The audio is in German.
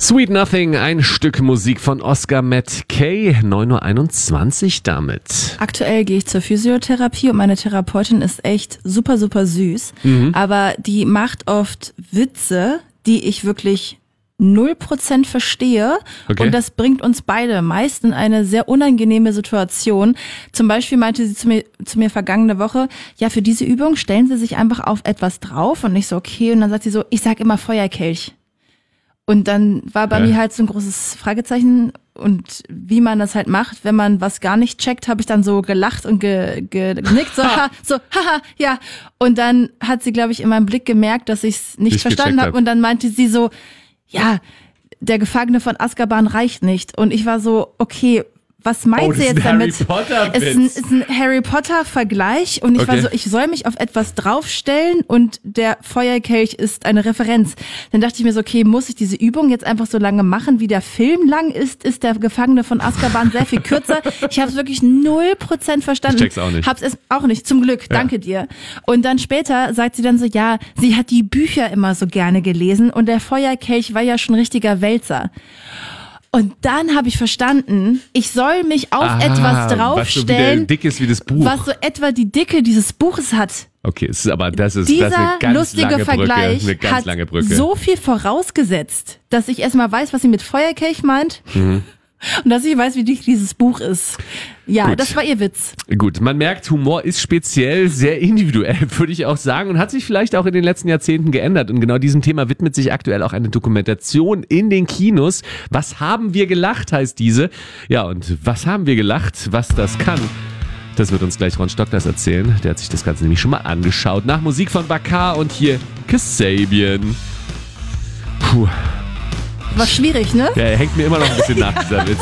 Sweet Nothing, ein Stück Musik von Oscar Matt Kay, 9:21 Uhr damit. Aktuell gehe ich zur Physiotherapie und meine Therapeutin ist echt super, super süß. Aber die macht oft Witze, die ich wirklich 0% verstehe. Okay. Und das bringt uns beide meist in eine sehr unangenehme Situation. Zum Beispiel meinte sie zu mir vergangene Woche, ja, für diese Übung stellen Sie sich einfach auf etwas drauf. Und ich so, okay. Und dann sagt sie so, ich sag immer Feuerkelch. Und dann war bei mir halt so ein großes Fragezeichen. Und wie man das halt macht, wenn man was gar nicht checkt, habe ich dann so gelacht und genickt, haha, ja. Und dann hat sie, glaube ich, in meinem Blick gemerkt, dass ich es nicht verstanden habe. Und dann meinte sie so, ja, der Gefangene von Azkaban reicht nicht. Und ich war so, okay, was meint sie jetzt damit? Harry Potter Es ist ein Harry Potter Vergleich und ich war so, ich soll mich auf etwas draufstellen und der Feuerkelch ist eine Referenz. Dann dachte ich mir so, okay, muss ich diese Übung jetzt einfach so lange machen, wie der Film lang ist? Ist der Gefangene von Azkaban sehr viel kürzer? Ich habe es wirklich 0% verstanden. Ich check's auch nicht. Hab's es auch nicht, zum Glück, danke dir. Und dann später sagt sie dann so, ja, sie hat die Bücher immer so gerne gelesen und der Feuerkelch war ja schon richtiger Wälzer. Und dann habe ich verstanden, ich soll mich auf etwas draufstellen, was so wieder dick ist wie das Buch. was so etwa die Dicke dieses Buches hat. Okay, das ist eine Dieser ganz lustige lange Vergleich Brücke, eine ganz hat lange Brücke. so viel vorausgesetzt, dass ich erstmal weiß, was sie mit Feuerkelch meint. Und dass ich weiß, wie dick dieses Buch ist. Ja, Gut. das war ihr Witz. Gut, man merkt, Humor ist speziell, sehr individuell, würde ich auch sagen, und hat sich vielleicht auch in den letzten Jahrzehnten geändert. Und genau diesem Thema widmet sich aktuell auch eine Dokumentation in den Kinos. Was haben wir gelacht, heißt diese. Ja, und was haben wir gelacht, was das kann? Das wird uns gleich Ron Stockdars erzählen. Der hat sich das Ganze nämlich schon mal angeschaut. Nach Musik von Bakar und hier Kasabian. Puh. War schwierig, ne? Der hängt mir immer noch ein bisschen nach, dieser Witz.